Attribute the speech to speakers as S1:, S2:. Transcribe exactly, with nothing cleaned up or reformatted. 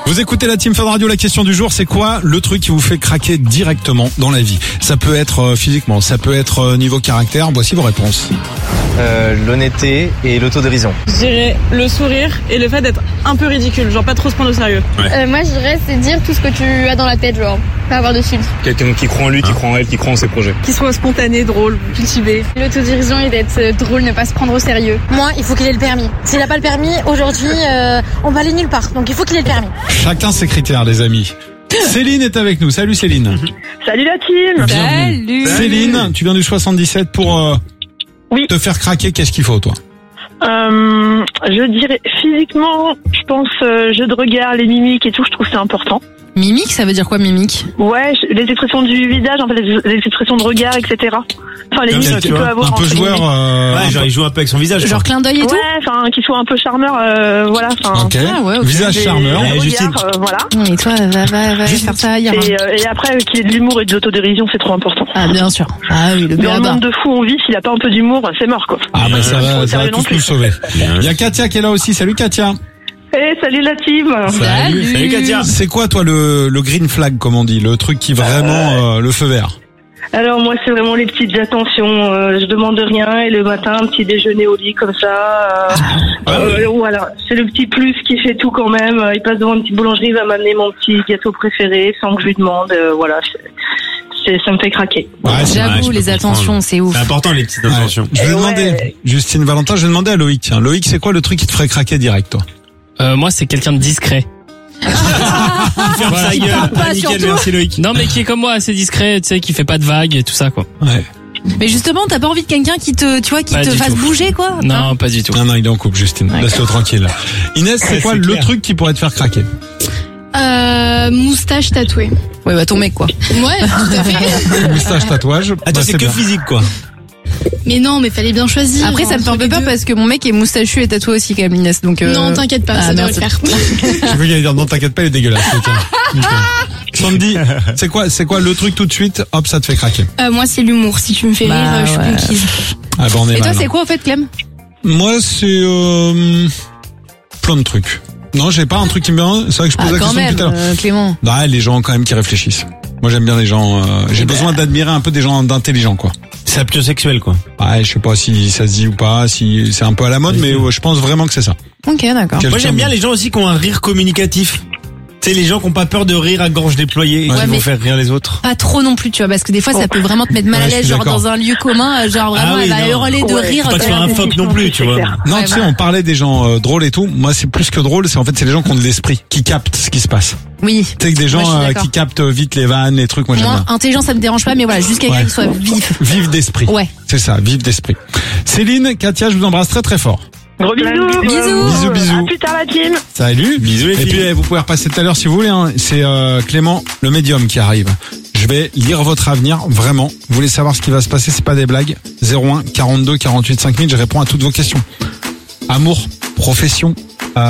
S1: Vous écoutez la Team Fun Radio, la question du jour, c'est quoi le truc qui vous fait craquer directement dans la vie? Ça peut être euh, physiquement, ça peut être euh, niveau caractère, voici vos réponses.
S2: Euh, l'honnêteté et l'autodérision.
S3: Je dirais le sourire et le fait d'être un peu ridicule, genre pas trop se prendre au sérieux.
S4: Ouais. Euh, moi je dirais c'est dire tout ce que tu as dans la tête, genre pas avoir de filtre.
S5: Quelqu'un qui croit en lui, qui croit en elle, qui croit en ses projets.
S3: Qui soit spontané, drôle, cultivé.
S4: L'autodérision et d'être drôle, ne pas se prendre au sérieux.
S6: Moi, il faut qu'il ait le permis. S'il n'a pas le permis, aujourd'hui, euh, on va aller nulle part. Donc il faut qu'il ait le permis.
S1: Chacun ses critères, les amis. Céline est avec nous. Salut Céline.
S7: Salut la team.
S1: Bienvenue.
S3: Salut.
S1: Céline, tu viens du soixante-dix-sept pour euh,
S7: oui.
S1: te faire craquer. Qu'est-ce qu'il faut, toi?
S7: Euh, je dirais physiquement, je pense euh, jeu de regard, les mimiques et tout, je trouve que c'est important.
S8: Mimique, ça veut dire quoi, mimique?
S7: Ouais, les expressions du visage, en fait, les, les expressions de regard, et cetera. Enfin, les
S1: Comme
S7: mimiques
S1: ça,
S7: qu'il
S1: tu
S7: peut
S1: vois,
S7: avoir.
S1: un peu joueur. Euh,
S9: Ouais, genre il joue un peu avec son visage.
S8: Genre clin d'œil et
S7: ouais,
S8: tout?
S7: Ouais, enfin, qu'il soit un peu charmeur, euh, voilà.
S1: Ok.
S8: Ah ouais, okay.
S1: Visage charmeur.
S7: Et,
S9: Ouais, Justine.
S7: regard, euh, voilà.
S8: Et toi, va, va, va faire ça hier.
S7: Et, euh, et après, qu'il y ait de l'humour et de l'autodérision, c'est trop important.
S8: Ah, bien sûr. Ah oui, le
S7: Dans le
S8: béaba.
S7: monde de fou on vit, s'il a pas un peu d'humour, c'est mort, quoi.
S1: Ah bah ça va, ça va
S7: Sérieux non
S1: tous
S7: plus.
S1: nous sauver. Il y a Katia qui est là aussi. Salut Katia.
S7: Hey, salut la team.
S8: Salut.
S9: Salut Katia.
S1: C'est quoi toi le, le green flag, comme on dit, le truc qui vraiment euh, le feu vert?
S7: Alors moi c'est vraiment les petites attentions, euh, je demande rien et le matin un petit déjeuner au lit comme ça, euh,
S1: Ah,
S7: euh,
S1: oui.
S7: voilà, c'est le petit plus qui fait tout quand même. Il passe devant une petite boulangerie, il va m'amener mon petit gâteau préféré sans que je lui demande, euh, voilà, c'est, c'est, ça me fait craquer.
S1: Ouais, c'est
S9: vrai,
S8: J'avoue,
S9: je
S8: les
S9: peux
S8: attentions,
S9: comprendre.
S8: c'est ouf.
S9: C'est important les petites
S1: Ouais.
S9: attentions.
S1: Je vais
S7: Eh
S1: demander,
S7: ouais.
S1: Justine Valentin, je vais demander à Loïc. Tiens, Loïc, c'est quoi le truc qui te ferait craquer direct, toi?
S10: Euh, moi, c'est quelqu'un de discret.
S9: Ferme
S10: Voilà.
S9: sa gueule.
S8: parle pas,
S9: Ah, nickel,
S8: surtout.
S9: merci Loïc.
S10: Non, mais qui est comme moi, assez discret, tu sais, qui fait pas de vagues et tout ça, quoi.
S1: Ouais.
S8: Mais justement, t'as pas envie de quelqu'un qui te, tu vois, qui
S10: Pas
S8: te
S10: du
S8: fasse
S10: tout.
S8: bouger, quoi?
S10: Non, pas du tout.
S1: Non, non, il est en couple, Justine. Laisse-le tranquille. Inès, c'est
S9: Ouais,
S1: quoi
S9: c'est
S1: le
S9: clair.
S1: truc qui pourrait te faire craquer?
S11: Euh, moustache tatouée.
S8: Ouais, bah ton mec, quoi.
S11: Ouais, tout à fait.
S1: Moustache, tatouage.
S9: Ah, toi,
S1: bah,
S9: c'est que
S1: bien.
S9: physique, quoi.
S11: Mais non, mais fallait bien choisir.
S8: Après, ça me fait un
S11: entre
S8: peu
S11: les
S8: peur
S11: deux.
S8: parce que mon mec est moustachu et tatoué aussi, quand même, Inès. Donc, euh...
S11: Non, t'inquiète pas,
S8: ah,
S11: ça devrait
S8: merci.
S11: le faire.
S1: Je veux qu'elle dire non, t'inquiète pas, il est dégueulasse. Ok. Nickel. Sandy, c'est quoi, c'est quoi le truc tout de suite? Hop, ça te fait craquer.
S11: Euh, moi, c'est l'humour. Si tu me fais
S8: Bah,
S11: rire, euh, je suis
S8: ouais.
S11: conquise.
S1: Ah bah on est
S8: Et toi,
S1: mal.
S8: c'est quoi, au fait, Clem?
S1: Moi, c'est euh, plein de trucs. Non, j'ai pas un truc qui me vient. C'est vrai que je pose
S8: Ah,
S1: la
S8: quand
S1: question
S8: même,
S1: depuis tout à l'heure.
S8: euh, Clément.
S1: Bah, les gens quand même qui réfléchissent. Moi, j'aime bien les gens. Euh, j'ai besoin d'admirer un peu des gens d'intelligents, quoi.
S9: C'est sapiosexuel, quoi.
S1: Ouais, je sais pas si ça se dit ou pas, si c'est un peu à la mode, mais ouais, je pense vraiment que c'est ça.
S8: Ok, d'accord.
S1: Quelqu'un
S9: Moi, j'aime bien
S1: de-
S9: les gens aussi qui ont un rire communicatif. Tu sais, les gens qui ont pas peur de rire à gorge déployée et
S1: Ouais,
S9: qui
S8: mais-
S9: vont faire rire les autres.
S8: Pas trop non plus, tu vois, parce que des fois, ça peut vraiment te mettre mal
S1: Ouais,
S8: à
S1: je
S8: l'aise,
S1: suis
S8: genre
S1: d'accord.
S8: dans un lieu commun, euh, genre vraiment,
S9: Ah oui,
S8: elle va
S9: non.
S8: hurler de
S7: Ouais,
S8: rire.
S9: Faut pas que tu
S8: t'as-
S9: sois un phoque non plus, tu vois.
S1: Non,
S8: Ouais,
S1: tu sais,
S8: voilà.
S1: on parlait des gens euh, drôles et tout. Moi, c'est plus que drôle, c'est en fait, c'est les gens qui ont de l'esprit, qui captent ce qui se passe.
S8: Oui.
S1: Tu sais que des gens
S8: Ouais, je suis
S1: euh,
S8: d'accord.
S1: qui captent vite les vannes, les trucs, moi j'aime
S8: Moi,
S1: bien.
S8: intelligent, ça me dérange pas, mais voilà, juste quelqu'un
S1: Ouais.
S8: qui soit vif.
S1: Vive d'esprit.
S8: Ouais.
S1: C'est ça, vive d'esprit. Céline, Katia, je vous embrasse très très fort.
S7: Gros bisous.
S8: Bisous.
S1: Bisous, bisous.
S7: À plus tard la team.
S1: Salut.
S9: Bisous, les
S1: Et
S9: filles.
S1: puis eh, vous pouvez repasser tout à l'heure si vous voulez. Hein. C'est euh, Clément, le médium, qui arrive. Je vais lire votre avenir, vraiment. Vous voulez savoir ce qui va se passer, c'est pas des blagues. zéro un quarante-deux quarante-huit cinq mille, je réponds à toutes vos questions. Amour, profession,